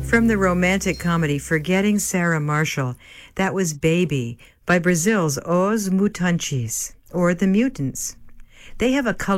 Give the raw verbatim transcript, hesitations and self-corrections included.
From the romantic comedy Forgetting Sarah Marshall, that was Baby by Brazil's Os Mutantes, or The Mutants. They have a color